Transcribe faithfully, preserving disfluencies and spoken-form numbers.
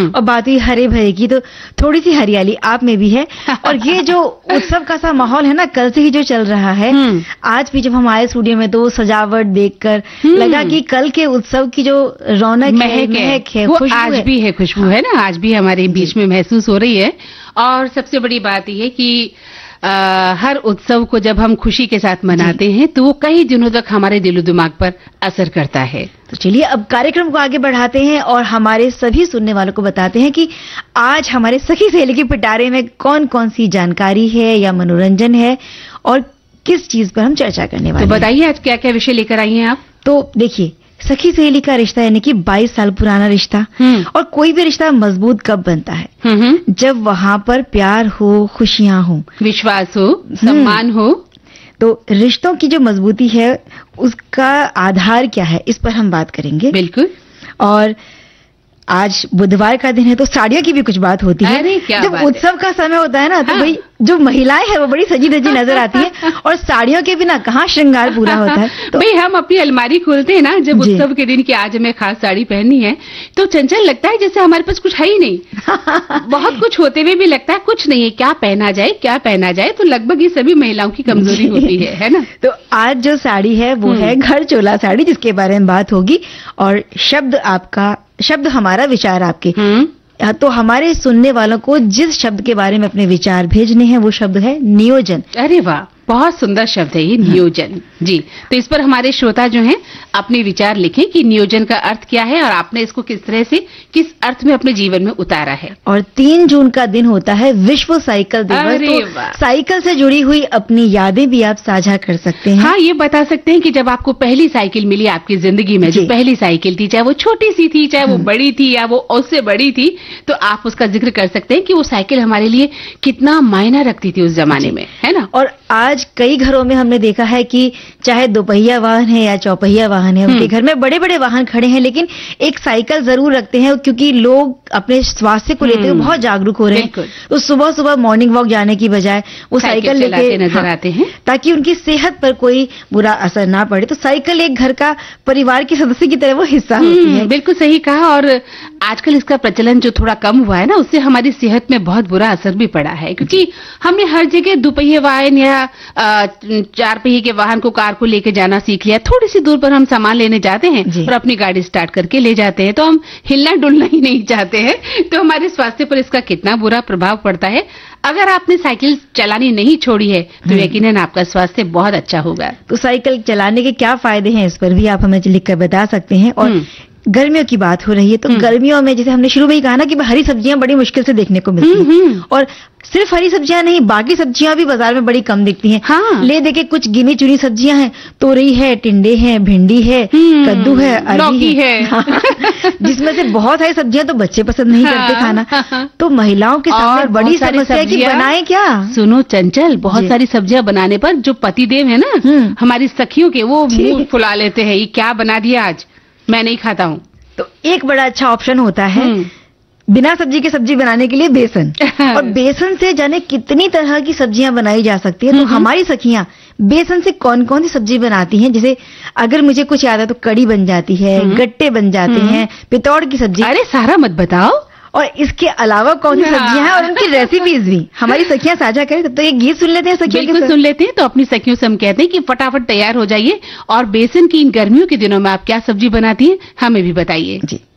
और बात हुई हरे भरे की, तो थोड़ी सी हरियाली आप में भी है। और ये जो उत्सव का सा माहौल है ना, कल से ही जो चल रहा है, आज भी जब हम आए स्टूडियो में तो सजावट देखकर लगा कि कल के उत्सव की जो रौनक है, महक है, वो आज भी है, खुशबू है ना, आज भी हमारे बीच में महसूस हो रही है। और सबसे बड़ी बात यह है कि आ, हर उत्सव को जब हम खुशी के साथ मनाते हैं तो वो कई दिनों तक हमारे दिलो दिमाग पर असर करता है। तो चलिए अब कार्यक्रम को आगे बढ़ाते हैं और हमारे सभी सुनने वालों को बताते हैं कि आज हमारे सखी सहेली के पिटारे में कौन कौन सी जानकारी है या मनोरंजन है और किस चीज पर हम चर्चा करने वाले हैं। तो बताइए आज क्या क्या विषय लेकर आई हैं आप। तो देखिए, सखी सहेली का रिश्ता यानी कि बाईस साल पुराना रिश्ता, और कोई भी रिश्ता मजबूत कब बनता है, जब वहां पर प्यार हो, खुशियां हो, विश्वास हो, सम्मान हो। तो रिश्तों की जो मजबूती है उसका आधार क्या है, इस पर हम बात करेंगे। बिल्कुल। और आज बुधवार का दिन है तो साड़ियों की भी कुछ बात होती है। अरे क्या जब उत्सव का समय होता है ना, तो भाई जो महिलाएं हैं वो बड़ी सजी धजी नजर आती है, और साड़ियों के बिना कहाँ श्रृंगार पूरा होता है। तो भाई हम अपनी अलमारी खोलते हैं ना जब उत्सव के दिन की आज हमें खास साड़ी पहननी है, तो चंचल लगता है जैसे हमारे पास कुछ है ही नहीं। बहुत कुछ होते हुए भी लगता है कुछ नहीं है, क्या पहना जाए क्या पहना जाए। तो लगभग ये सभी महिलाओं की कमजोरी होती है, है ना। तो आज जो साड़ी है वो है घर चोला साड़ी, जिसके बारे में बात होगी। और शब्द आपका, शब्द हमारा, विचार आपके। तो हमारे सुनने वालों को जिस शब्द के बारे में अपने विचार भेजने हैं वो शब्द है नियोजन। अरे वाह, बहुत सुंदर शब्द है ये, नियोजन जी। तो इस पर हमारे श्रोता जो हैं अपने विचार लिखें कि नियोजन का अर्थ क्या है और आपने इसको किस तरह से, किस अर्थ में अपने जीवन में उतारा है। और तीन जून का दिन होता है विश्व साइकिल दिवस। तो साइकिल से जुड़ी हुई अपनी यादें भी आप साझा कर सकते हैं। हाँ, ये बता सकते हैं कि जब आपको पहली साइकिल मिली आपकी जिंदगी में, जो पहली साइकिल थी, चाहे वो छोटी सी थी, चाहे वो बड़ी थी या वो उससे बड़ी थी, तो आप उसका जिक्र कर सकते हैं कि वो साइकिल हमारे लिए कितना मायना रखती थी उस जमाने में, है ना। और आज कई घरों में हमने देखा है कि चाहे दोपहिया वाहन है या चौपहिया वाहन है, उनके घर में बड़े बड़े वाहन खड़े हैं, लेकिन एक साइकिल जरूर रखते हैं, क्योंकि लोग अपने स्वास्थ्य को लेते हुए बहुत जागरूक हो रहे हैं। तो सुबह सुबह मॉर्निंग वॉक जाने की बजाय वो साइकिल लेके नजर आते हैं, ताकि उनकी सेहत पर कोई बुरा असर ना पड़े। तो साइकिल एक घर का परिवार के सदस्य की तरह वो हिस्सा होती है। बिल्कुल सही कहा। और आजकल इसका प्रचलन जो थोड़ा कम हुआ है ना, उससे हमारी सेहत में बहुत बुरा असर भी पड़ा है, क्योंकि हमने हर जगह दोपहिया वाहन या चार पहिए के वाहन को, कार को लेके जाना सीख लिया। थोड़ी सी दूर पर हम सामान लेने जाते हैं और अपनी गाड़ी स्टार्ट करके ले जाते हैं, तो हम हिलना डुलना ही नहीं चाहते हैं। तो हमारे स्वास्थ्य पर इसका कितना बुरा प्रभाव पड़ता है। अगर आपने साइकिल चलानी नहीं छोड़ी है तो यकीनन आपका स्वास्थ्य बहुत अच्छा होगा। तो साइकिल चलाने के क्या फायदे हैं, इस पर भी आप हमें लिखकर बता सकते हैं। और गर्मियों की बात हो रही है, तो गर्मियों में जैसे हमने शुरू में ही कहा ना कि हरी सब्जियां बड़ी मुश्किल से देखने को मिलती हैं, और सिर्फ हरी सब्जियां नहीं, बाकी सब्जियां भी बाजार में बड़ी कम दिखती हैं। हाँ। ले देखे कुछ गिनी चुनी सब्जियां हैं, तोरई है, टिंडे हैं, भिंडी है, कद्दू है, अरबी है, है। जिसमें से बहुत सारी सब्जियां तो बच्चे पसंद नहीं हाँ। करते खाना। तो महिलाओं के सामने बड़ी समस्या है कि बनाएं क्या। सुनो चंचल, बहुत सारी सब्जियां बनाने पर जो पतिदेव है ना हमारी सखियों के, वो मुंह फुला लेते हैं, ये क्या बना दिया आज, मैं नहीं खाता हूँ। तो एक बड़ा अच्छा ऑप्शन होता है बिना सब्जी की सब्जी बनाने के लिए बेसन। और बेसन से जाने कितनी तरह की सब्जियां बनाई जा सकती है। तो हमारी सखियां बेसन से कौन कौन सी सब्जी बनाती हैं, जैसे अगर मुझे कुछ याद है तो कड़ी बन जाती है, गट्टे बन जाते हैं, पितौड़ की सब्जी। अरे सारा मत बताओ। और इसके अलावा कौन सी सब्जियां हैं और उनकी रेसिपीज भी हमारी सखियां साझा करें। तो ये गीत सुन लेते हैं सखियों के। बिल्कुल सुन लेते हैं। तो अपनी सखियों से हम कहते हैं कि फटाफट तैयार हो जाइए और बेसन की इन गर्मियों के दिनों में आप क्या सब्जी बनाती हैं हमें भी बताइए। जी।